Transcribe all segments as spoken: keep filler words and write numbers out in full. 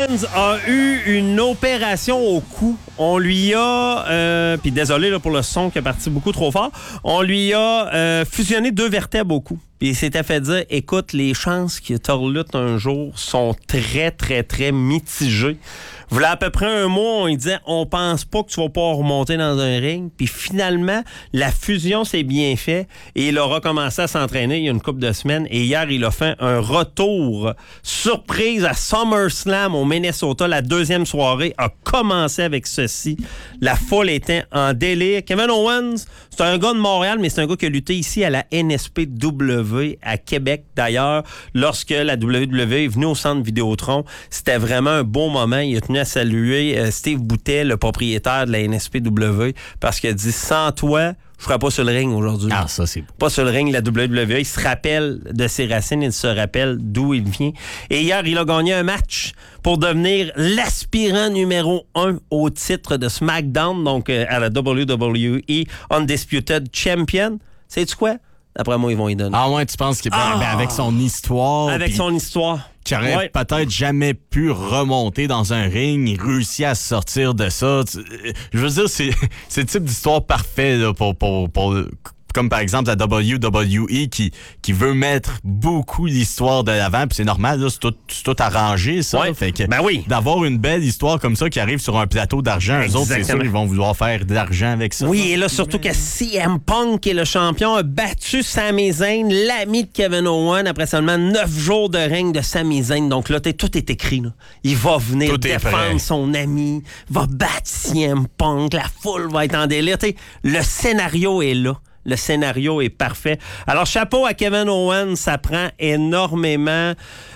Owens a eu une opération au cou. On lui a, euh, puis désolé là, pour le son qui est parti beaucoup trop fort, on lui a euh, fusionné deux vertèbres au cou. Puis il s'était fait dire, écoute, les chances qu'il te relutte un jour sont très, très, très mitigées. Voilà à peu près un mois, on lui disait, on pense pas que tu vas pouvoir remonter dans un ring. Puis finalement, la fusion s'est bien faite et il aura commencé à s'entraîner il y a une couple de semaines. Et hier, il a fait un retour surprise à SummerSlam au Minnesota. La deuxième soirée a commencé avec ceci. La foule était en délire. Kevin Owens, c'est un gars de Montréal, mais c'est un gars qui a lutté ici à la N S P W à Québec. D'ailleurs, lorsque la W W E est venue au centre Vidéotron, c'était vraiment un beau moment. Il a tenu à saluer euh, Steve Boutet, le propriétaire de la N S P W, parce qu'il a dit « Sans toi, je ne serais pas sur le ring aujourd'hui. » Ah, ça, c'est... Pas sur le ring, la W W E. Il se rappelle de ses racines, il se rappelle d'où il vient. Et hier, il a gagné un match pour devenir l'aspirant numéro un au titre de SmackDown, donc euh, à la W W E Undisputed Champion. Sais-tu quoi? D'après moi, ils vont y donner. Ah ouais, tu penses qu'il Ah! ben, avec son histoire... Avec pis... son histoire. Qui aurait ouais. peut-être jamais pu remonter dans un ring, il réussit à sortir de ça. Je veux dire, c'est, c'est le type d'histoire parfait là, pour, pour, pour, comme par exemple la W W E qui, qui veut mettre beaucoup l'histoire de l'avant, puis c'est normal, là, c'est, tout, c'est tout arrangé, ça. Ouais. Fait que ben oui. D'avoir une belle histoire comme ça qui arrive sur un plateau d'argent, eux autres, c'est sûr, ils vont vouloir faire de l'argent avec ça. Oui, et là, surtout que C M Punk, qui est le champion, a battu Sami Zayn, l'ami de Kevin Owens, après seulement neuf jours de règne de Sami Zayn. Donc là, tout est écrit. Là. Il va venir tout défendre son ami, va battre C M Punk, la foule va être en délire. T'sais, le scénario est là. Le scénario est parfait. Alors, chapeau à Kevin Owens, ça prend énormément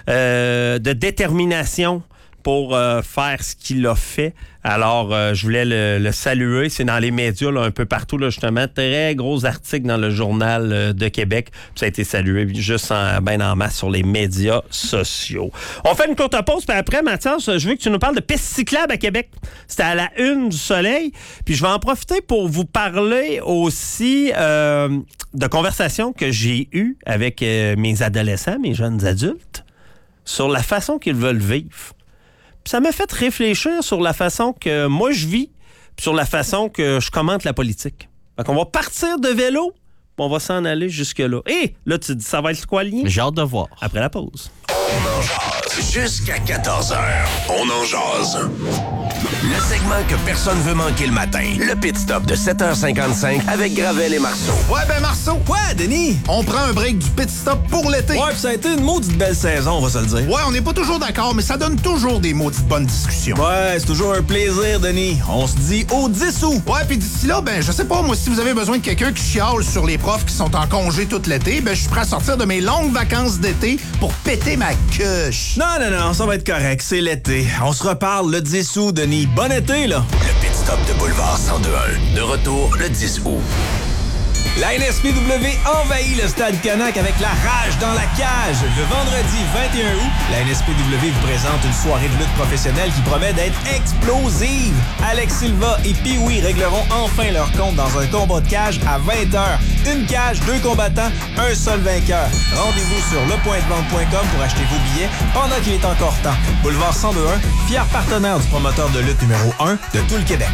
euh, de détermination pour euh, faire ce qu'il a fait. Alors, euh, je voulais le, le saluer. C'est dans les médias, là, un peu partout, là, justement. Très gros article dans le Journal euh, de Québec. Puis ça a été salué juste en, ben en masse sur les médias sociaux. On fait une courte pause, puis après, Mathias, je veux que tu nous parles de pistes cyclables à Québec. C'était à la une du Soleil. Puis je vais en profiter pour vous parler aussi euh, de conversations que j'ai eues avec euh, mes adolescents, mes jeunes adultes, sur la façon qu'ils veulent vivre. Puis ça m'a fait réfléchir sur la façon que moi je vis, puis sur la façon que je commente la politique. Fait qu'on va partir de vélo, puis on va s'en aller jusque-là. Et là, tu te dis, ça va être quoi le lien? J'ai hâte de voir. Après la pause. On en jase jusqu'à quatorze heures. On en jase. Le segment que personne veut manquer le matin. Le pit stop de sept heures cinquante-cinq avec Gravel et Marceau. Ouais, ben Marceau. Ouais, Denis. On prend un break du pit stop pour l'été. Ouais, pis ça a été une maudite belle saison, on va se le dire. Ouais, on n'est pas toujours d'accord, mais ça donne toujours des maudites bonnes discussions. Ouais, c'est toujours un plaisir, Denis. On se dit au dix août. Ouais, puis d'ici là, ben, je sais pas, moi, si vous avez besoin de quelqu'un qui chiale sur les profs qui sont en congé tout l'été, ben, je suis prêt à sortir de mes longues vacances d'été pour péter ma queuche. Non, non, non, ça va être correct, c'est l'été. On se reparle le dix août, Denis. Bon été, là. Le pit stop de Boulevard cent deux un. De retour le dix août. La N S P W envahit le stade Canac avec la rage dans la cage. Le vendredi vingt et un août, la N S P W vous présente une soirée de lutte professionnelle qui promet d'être explosive. Alex Silva et Pee-Wee régleront enfin leur compte dans un combat de cage à vingt heures. Une cage, deux combattants, un seul vainqueur. Rendez-vous sur le point de vente point com pour acheter vos billets pendant qu'il est encore temps. Boulevard cent deux un, fier partenaire du promoteur de lutte numéro un de tout le Québec.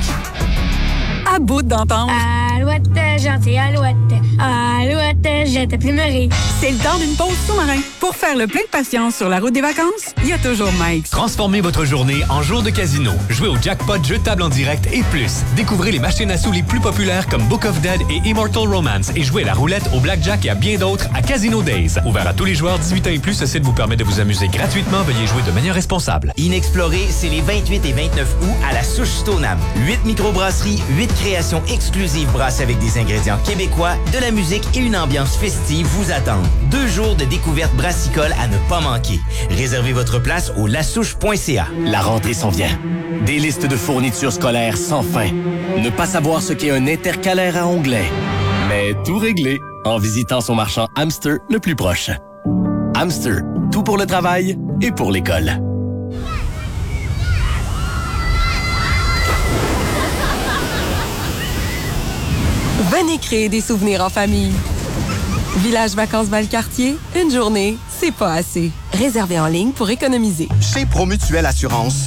À bout d'entendre. Alouette, gentil, alouette. Alouette, je te plumerai. C'est le temps d'une pause sous-marin. Pour faire le plein de patience sur la route des vacances, il y a toujours Mike's. Transformez votre journée en jour de casino. Jouez au jackpot, jeux de table en direct et plus. Découvrez les machines à sous les plus populaires comme Book of Dead et Immortal Romance et jouez à la roulette, au blackjack et à bien d'autres à Casino Days. Ouvert à tous les joueurs dix-huit ans et plus, ce site vous permet de vous amuser gratuitement. Veuillez jouer de manière responsable. Inexploré, c'est les vingt-huit et vingt-neuf août à la Souche Stoneham. huit microbrasseries, huit créations exclusives brassées avec des ingrédients québécois, de la musique et une ambiance festive vous attendent. Deux jours de découverte brassicole à ne pas manquer. Réservez votre place au lasouche point c a. La rentrée s'en vient. Des listes de fournitures scolaires sans fin. Ne pas savoir ce qu'est un intercalaire à onglets. Mais tout réglé en visitant son marchand Hamster le plus proche. Hamster, tout pour le travail et pour l'école. Venez créer des souvenirs en famille. Village Vacances Valcartier, une journée, c'est pas assez. Réservez en ligne pour économiser. Chez Promutuelle Assurance,